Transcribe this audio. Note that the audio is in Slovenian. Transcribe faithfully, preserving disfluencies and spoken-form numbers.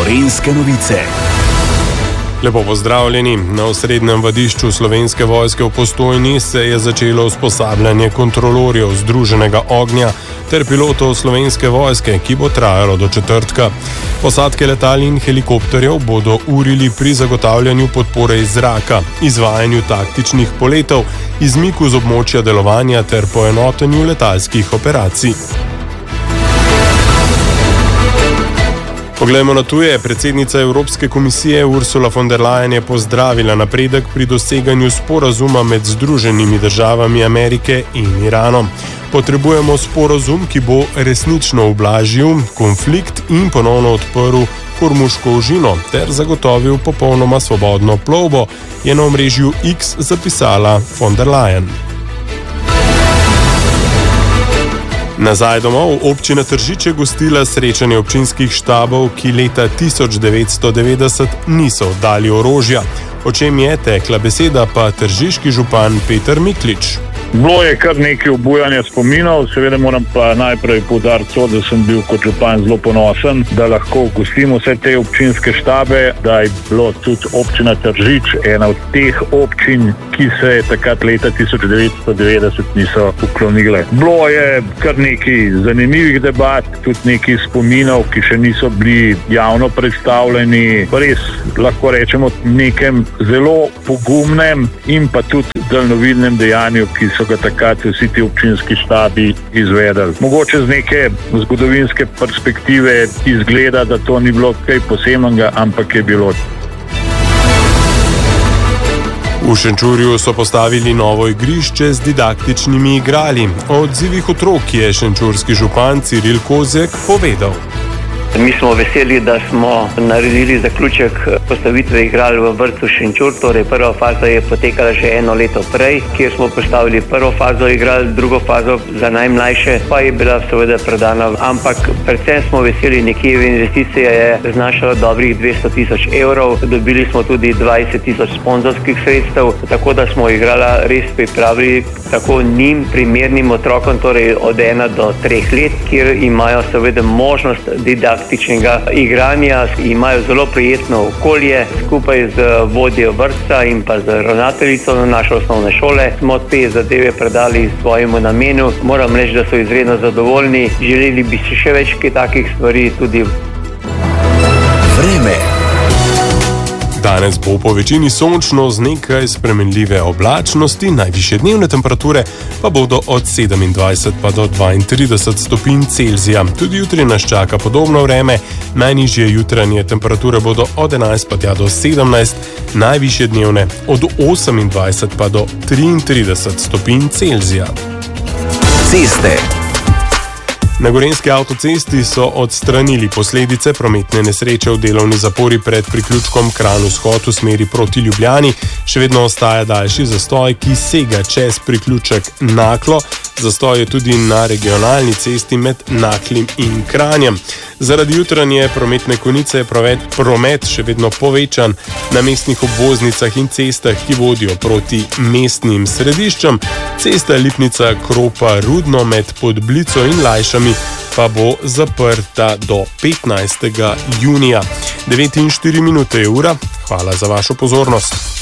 Slovenske novice. Lepo pozdravljeni. Na osrednjem vadišču Slovenske vojske v Postojni se je začelo usposabljanje kontrolorjev združenega ognja ter pilotov Slovenske vojske, ki bo trajalo do četrtka. Posadke letal in helikopterjev bodo urili pri zagotavljanju podpore iz zraka, izvajanju taktičnih poletov, izmiku z območja delovanja ter poenotenju letalskih operacij. Poglejmo na tuje. Predsednica Evropske komisije Ursula von der Leyen je pozdravila napredek pri doseganju sporazuma med Združenimi državami Amerike in Iranom. Potrebujemo sporazum, ki bo resnično ublažil konflikt in ponovno odprl Hormuško ožino ter zagotovil popolnoma svobodno plovbo, je na omrežju X zapisala von der Leyen. Nazaj domov. Občina Tržič je gostila srečanje občinskih štabov, ki leta tisoč devetsto devetdeset niso oddali orožja. O čem je tekla beseda, pa tržiški župan Peter Miklič. Bilo je kar nekaj obujanja spominov, seveda moram pa najprej poudariti to, da sem bil kot župan zelo ponosen, da lahko gostimo vse te občinske štabe, da je bilo tudi občina Tržič ena od teh občin, ki se je takrat leta tisoč devetsto devetdeset niso uklonile. Bilo je kar nekaj zanimivih debat, tudi nekaj spominov, ki še niso bili javno predstavljeni, res lahko rečemo nekem zelo pogumnem in pa tudi daljnovidnem dejanju, ki so ga takrat vsi ti občinski štabi izvedeli. Mogoče z neke zgodovinske perspektive izgleda, da to ni bilo kaj posebnega, ampak je bilo. V Šenčurju so postavili novo igrišče z didaktičnimi igrali. O odzivih otrok je šenčurski župan Ciril Kozjek povedal. Mi smo veseli, da smo naredili zaključek postavitve igral v vrtcu Šenčur, torej prva faza je potekala že eno leto prej, kjer smo postavili prvo fazo igral, drugo fazo za najmlajše pa je bila seveda predana, ampak predvsem smo veseli, nekje v investicija je znašala dobrih dvesto tisoč evrov, dobili smo tudi dvajset tisoč sponzorskih sredstev, tako da smo igrala res pripravili tako njim primernim otrokom, torej od ena do treh let, kjer imajo seveda možnost didaktičnega igranja, imajo zelo prijetno okolje. Skupaj z vodjo vrtca in pa z ravnateljico na naše osnovne šole smo te zadeve predali svojemu namenu. Moram reči, da so izredno zadovoljni. Želeli bi si še več takih stvari tudi. Vreme. Danes bo po večini sončno z nekaj spremenljive oblačnosti, najvišje dnevne temperature pa bodo od sedemindvajset pa do dvaintrideset stopinj Celzija. Tudi jutri nas čaka podobno vreme, najnižje jutranje temperature bodo od enajst pa tja do sedemnajst, najvišje dnevne od osemindvajset pa do triintrideset stopinj Celzija. Ceste. Na Gorenjski avtocesti so odstranili posledice prometne nesreče v delovni zapori pred priključkom Kranj-Vzhod v smeri proti Ljubljani. Še vedno ostaja daljši zastoj, ki sega čez priključek Naklo. Zastoj je tudi na regionalni cesti med Naklim in Kranjem. Zaradi jutranje prometne konice je promet še vedno povečan na mestnih obvoznicah in cestah, ki vodijo proti mestnim središčem. Cesta Lipnica Kropa Rudno med Podblico in Lajšami pa bo zaprta do petnajstega junija. devet in štiri minute je ura. Hvala za vašo pozornost.